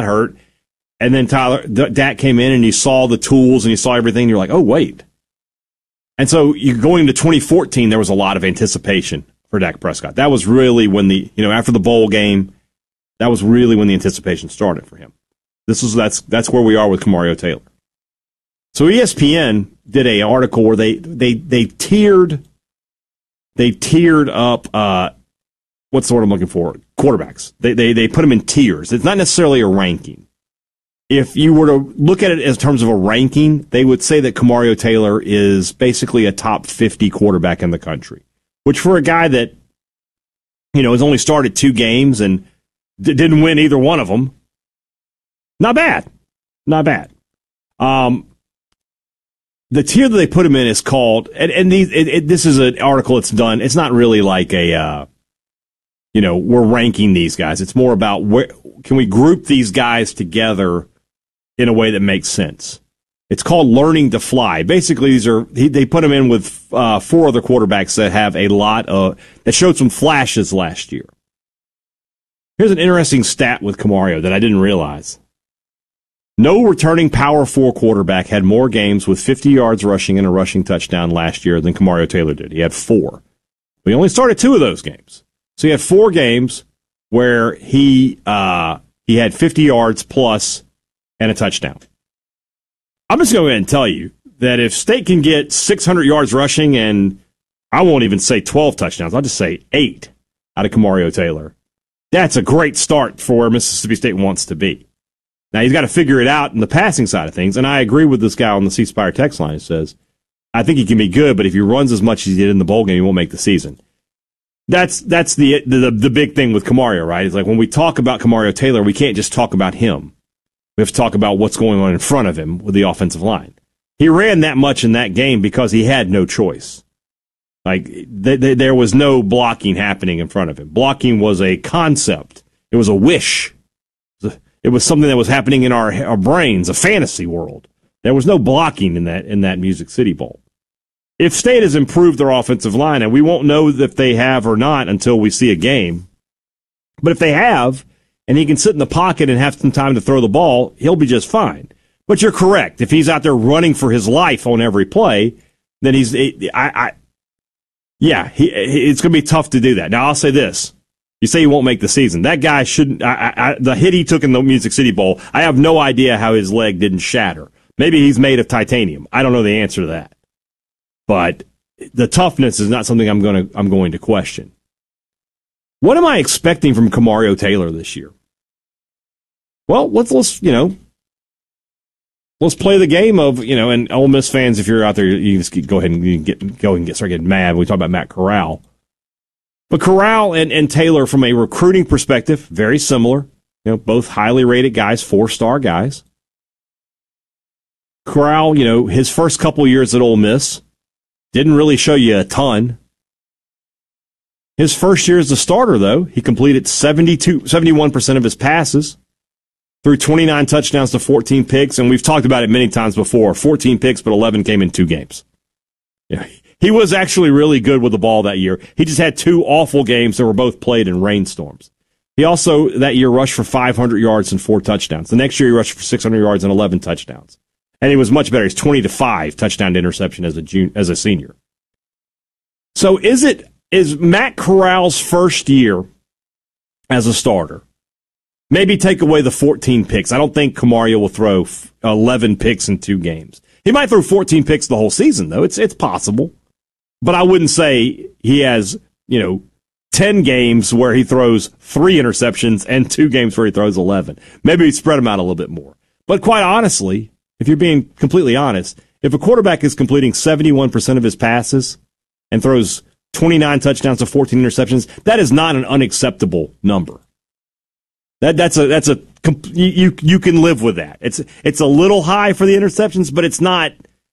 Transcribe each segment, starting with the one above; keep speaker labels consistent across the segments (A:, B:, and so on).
A: hurt. And then Dak came in and you saw the tools and you saw everything. And you're like, oh, wait. And so you going into 2014, there was a lot of anticipation for Dak Prescott. That was really when after the bowl game, that was really when the anticipation started for him. That's where we are with Kamario Taylor. So ESPN did an article where they tiered up what's the word I'm looking for? Quarterbacks. They put them in tiers. It's not necessarily a ranking. If you were to look at it as terms of a ranking, they would say that Kamario Taylor is basically a top 50 quarterback in the country, which for a guy that has only started 2 games and didn't win either one of them, not bad. Not bad. The tier that they put him in is called, and this is an article that's done. It's not really like we're ranking these guys. It's more about where can we group these guys together in a way that makes sense. It's called Learning to Fly. Basically, they put him in with 4 other quarterbacks that have that showed some flashes last year. Here's an interesting stat with Kamario that I didn't realize. No returning Power 4 quarterback had more games with 50 yards rushing and a rushing touchdown last year than Kamario Taylor did. He had 4. But he only started 2 of those games. So he had 4 games where he had 50 yards plus and a touchdown. I'm just going to go ahead and tell you that if State can get 600 yards rushing and I won't even say 12 touchdowns, I'll just say 8 out of Kamario Taylor, that's a great start for where Mississippi State wants to be. Now, he's got to figure it out in the passing side of things, and I agree with this guy on the C Spire text line who says, I think he can be good, but if he runs as much as he did in the bowl game, he won't make the season. That's the big thing with Kamario, right? It's like when we talk about Kamario Taylor, we can't just talk about him. We have to talk about what's going on in front of him with the offensive line. He ran that much in that game because he had no choice. Like, there was no blocking happening in front of him. Blocking was a concept. It was a wish. It was something that was happening in our brains, a fantasy world. There was no blocking in that Music City Bowl. If State has improved their offensive line, and we won't know if they have or not until we see a game, but if they have, and he can sit in the pocket and have some time to throw the ball, he'll be just fine. But you're correct. If he's out there running for his life on every play, then it's going to be tough to do that. Now, I'll say this. You say he won't make the season. That guy shouldn't. The hit he took in the Music City Bowl, I have no idea how his leg didn't shatter. Maybe he's made of titanium. I don't know the answer to that. But the toughness is not something I'm going to question. What am I expecting from Kamario Taylor this year? Well, let's play the game of, and Ole Miss fans, if you're out there, you just go ahead and start getting mad. We talk about Matt Corral. But Corral and Taylor, from a recruiting perspective, very similar. Both highly rated guys, 4-star guys. Corral, his first couple years at Ole Miss didn't really show you a ton. His first year as a starter, though, he completed 71% of his passes, threw 29 touchdowns to 14 picks, and we've talked about it many times before. 14 picks, but 11 came in 2 games. Yeah. He was actually really good with the ball that year. He just had 2 awful games that were both played in rainstorms. He also, that year, rushed for 500 yards and 4 touchdowns. The next year, he rushed for 600 yards and 11 touchdowns. And he was much better. He's 20-5 touchdown to interception as a senior. So is Matt Corral's first year as a starter? Maybe take away the 14 picks. I don't think Kamario will throw 11 picks in 2 games. He might throw 14 picks the whole season, though. It's possible. But I wouldn't say he has, 10 games where he throws 3 interceptions and 2 games where he throws 11. Maybe he spread them out a little bit more. But quite honestly, if you're being completely honest, if a quarterback is completing 71% of his passes and throws 29 touchdowns to 14 interceptions, that is not an unacceptable number. You can live with that. It's a little high for the interceptions, but it's not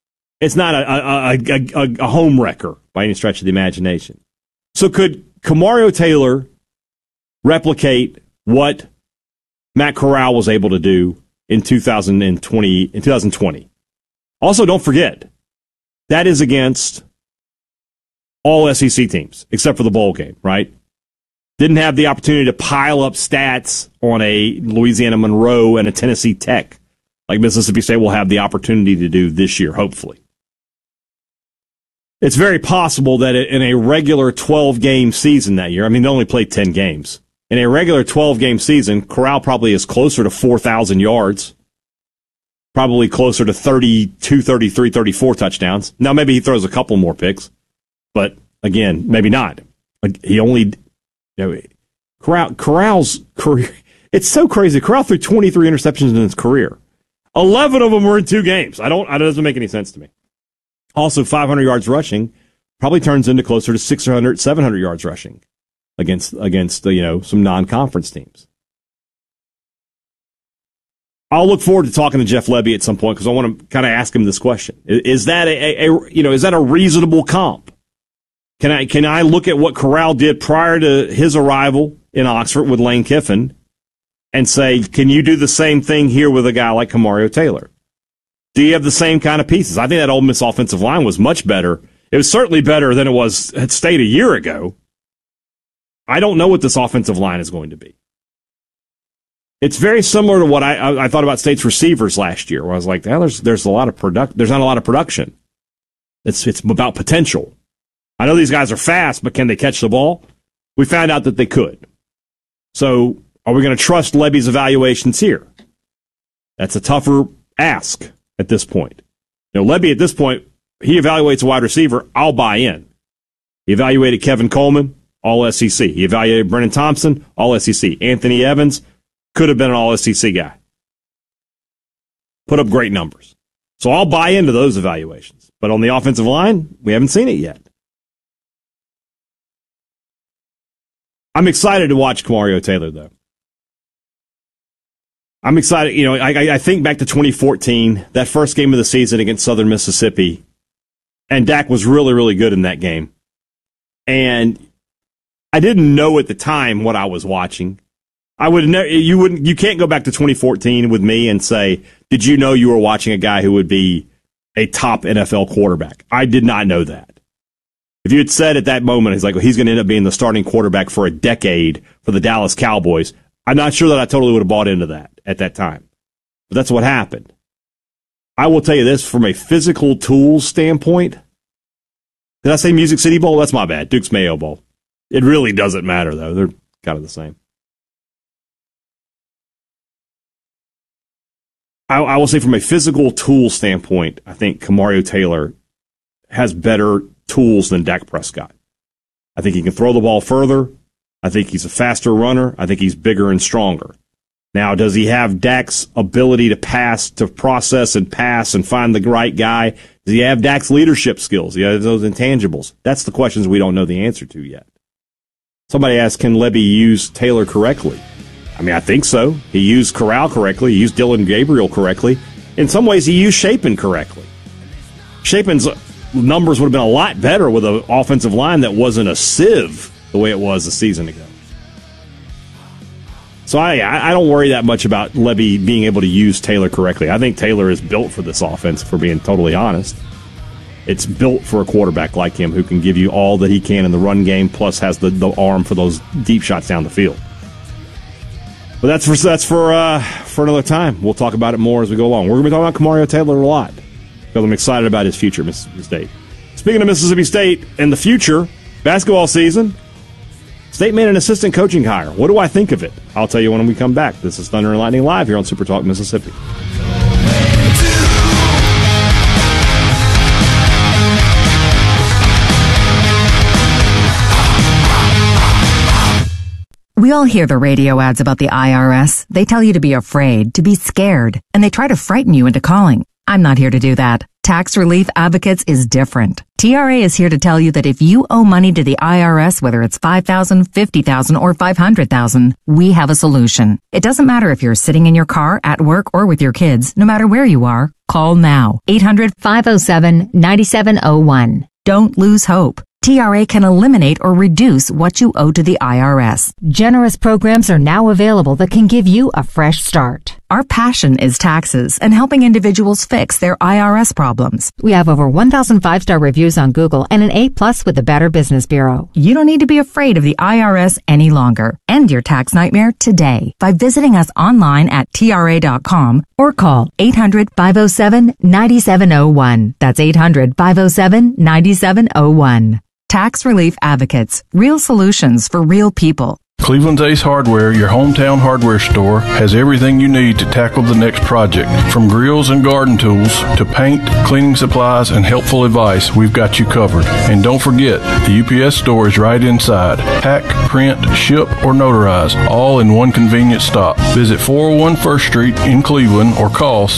A: a home wrecker by any stretch of the imagination. So could Kamario Taylor replicate what Matt Corral was able to do in 2020? Also, don't forget, that is against all SEC teams, except for the bowl game, right? Didn't have the opportunity to pile up stats on a Louisiana Monroe and a Tennessee Tech like Mississippi State will have the opportunity to do this year, hopefully. It's very possible that in a regular 12-game season that year, I mean, they only played 10 games. In a regular 12-game season, Corral probably is closer to 4,000 yards, probably closer to 32, 33, 34 touchdowns. Now, maybe he throws a couple more picks, but again, maybe not. He only, Corral's career, it's so crazy. Corral threw 23 interceptions in his career. 11 of them were in 2 games. It doesn't make any sense to me. Also, 500 yards rushing probably turns into closer to 600, 700 yards rushing against some non-conference teams. I'll look forward to talking to Jeff Lebby at some point because I want to kind of ask him this question: Is that is that a reasonable comp? Can I look at what Corral did prior to his arrival in Oxford with Lane Kiffin and say, can you do the same thing here with a guy like Kamario Taylor? Do you have the same kind of pieces? I think that Ole Miss offensive line was much better. It was certainly better than it was at State a year ago. I don't know what this offensive line is going to be. It's very similar to what I thought about State's receivers last year, where I was like, there's not a lot of production. It's about potential. I know these guys are fast, but can they catch the ball? We found out that they could. So are we going to trust Lebby's evaluations here? That's a tougher ask at this point. Lebby at this point, he evaluates a wide receiver, I'll buy in. He evaluated Kevin Coleman, all SEC. He evaluated Brennan Thompson, all SEC. Anthony Evans could have been an all SEC guy. Put up great numbers. So I'll buy into those evaluations. But on the offensive line, we haven't seen it yet. I'm excited to watch Kamario Taylor, though. I'm excited. I think back to 2014, that first game of the season against Southern Mississippi, and Dak was really, really good in that game. And I didn't know at the time what I was watching. You can't go back to 2014 with me and say, did you know you were watching a guy who would be a top NFL quarterback? I did not know that. If you had said at that moment, he's going to end up being the starting quarterback for a decade for the Dallas Cowboys, I'm not sure that I totally would have bought into that at that time. But that's what happened. I will tell you this, from a physical tools standpoint, did I say Music City Bowl? That's my bad. Duke's Mayo Bowl. It really doesn't matter, though. They're kind of the same. I will say from a physical tool standpoint, I think Kamario Taylor has better tools than Dak Prescott. I think he can throw the ball further. I think he's a faster runner. I think he's bigger and stronger. Now, does he have Dak's ability to pass, to process and pass and find the right guy? Does he have Dak's leadership skills? He has those intangibles. That's the questions we don't know the answer to yet. Somebody asked, can Lebby use Taylor correctly? I mean, I think so. He used Corral correctly. He used Dillon Gabriel correctly. In some ways, he used Shapen correctly. Shapen's numbers would have been a lot better with an offensive line that wasn't a sieve the way it was a season ago. So I don't worry that much about Lebby being able to use Taylor correctly. I think Taylor is built for this offense, for being totally honest. It's built for a quarterback like him who can give you all that he can in the run game, plus has the arm for those deep shots down the field. But that's for another time. We'll talk about it more as we go along. We're going to be talking about Kamario Taylor a lot because I'm excited about his future at Mississippi State. Speaking of Mississippi State and the future, basketball season, State made an assistant coaching hire. What do I think of it? I'll tell you when we come back. This is Thunder and Lightning Live here on Super Talk Mississippi.
B: We all hear the radio ads about the IRS. They tell you to be afraid, to be scared, and they try to frighten you into calling. I'm not here to do that. Tax Relief Advocates is different. TRA is here to tell you that if you owe money to the IRS, whether it's $5,000, $50,000, or $500,000, we have a solution. It doesn't matter if you're sitting in your car, at work, or with your kids. No matter where you are, call now. 800-507-9701. Don't lose hope. TRA can eliminate or reduce what you owe to the IRS. Generous programs are now available that can give you a fresh start. Our passion is taxes and helping individuals fix their IRS problems.
C: We have over 1,000 5-star reviews on Google and an A+ with the Better Business Bureau.
B: You don't need to be afraid of the IRS any longer. End your tax nightmare today by visiting us online at TRA.com or call 800-507-9701. That's 800-507-9701. Tax Relief Advocates. Real solutions for real people.
D: Cleveland's Ace Hardware, your hometown hardware store, has everything you need to tackle the next project. From grills and garden tools to paint, cleaning supplies, and helpful advice, we've got you covered. And don't forget, the UPS store is right inside. Pack, print, ship, or notarize, all in one convenient stop. Visit 401 First Street in Cleveland or call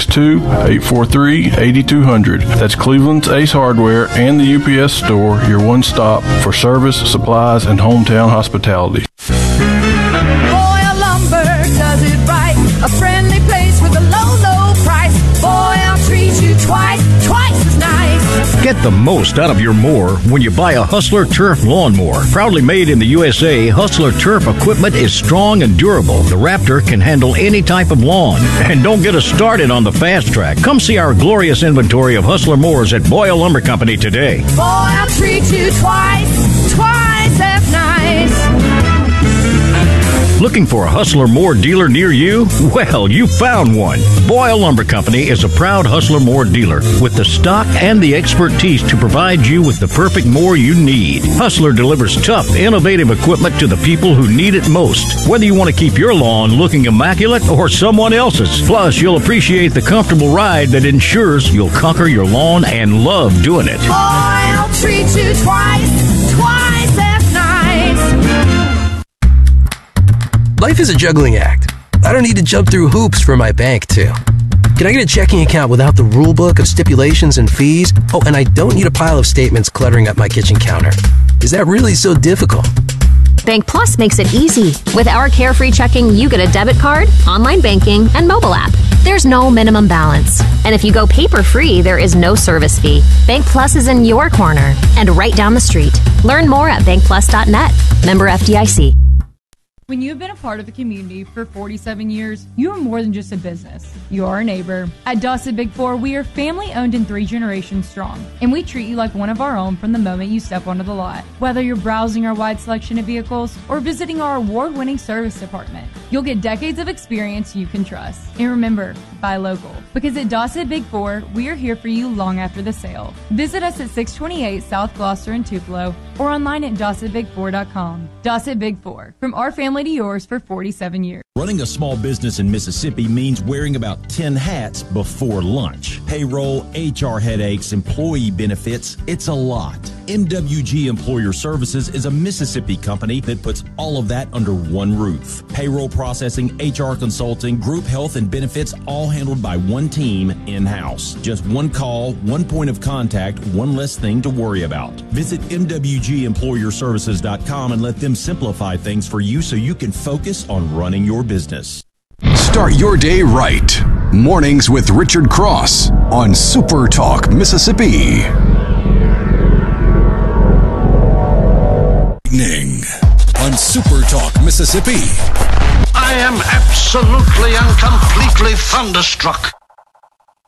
D: 662-843-8200. That's Cleveland's Ace Hardware and the UPS store, your one stop for service, supplies, and hometown hospitality.
E: Boyle Lumber does it right. A friendly place with a low, low price. Boyle treats you twice as nice.
F: Get the most out of your mower when you buy a Hustler Turf lawnmower. Proudly made in the USA, Hustler Turf equipment is strong and durable. The Raptor can handle any type of lawn. And don't get us started on the fast track. Come see our glorious inventory of Hustler mowers at Boyle Lumber Company today.
E: Boyle treats you twice as nice.
F: Looking for a Hustler Mower dealer near you? Well, you found one. Boyle Lumber Company is a proud Hustler Mower dealer with the stock and the expertise to provide you with the perfect mower you need. Hustler delivers tough, innovative equipment to the people who need it most, whether you want to keep your lawn looking immaculate or someone else's. Plus, you'll appreciate the comfortable ride that ensures you'll conquer your lawn and love doing it.
E: Boyle treats you twice as nice.
G: Life is a juggling act. I don't need to jump through hoops for my bank, too. Can I get a checking account without the rule book of stipulations and fees? Oh, and I don't need a pile of statements cluttering up my kitchen counter. Is that really so difficult?
H: Bank Plus makes it easy. With our Carefree Checking, you get a debit card, online banking, and mobile app. There's no minimum balance. And if you go paper-free, there is no service fee. Bank Plus is in your corner and right down the street. Learn more at bankplus.net. Member FDIC.
I: When you've been a part of the community for 47 years, you are more than just a business. You are a neighbor. At Dossett Big Four, we are family-owned and 3 generations strong, and we treat you like one of our own from the moment you step onto the lot. Whether you're browsing our wide selection of vehicles or visiting our award-winning service department, you'll get decades of experience you can trust. And remember, buy local, because at Dossett Big Four, we are here for you long after the sale. Visit us at 628 South Gloucester in Tupelo or online at DossettBig4.com. Dossett Big Four, from our family to yours for 47 years.
J: Running a small business in Mississippi means wearing about 10 hats before lunch. Payroll, HR headaches, employee benefits, it's a lot. MWG Employer Services is a Mississippi company that puts all of that under one roof. Payroll processing, HR consulting, group health and benefits, all handled by one team in-house. Just one call, one point of contact, one less thing to worry about. Visit MWGEmployerServices.com and let them simplify things for you so you can focus on running your business.
K: Start your day right. Mornings with Richard Cross on Super Talk Mississippi. On Super Talk Mississippi.
L: I am absolutely and completely thunderstruck.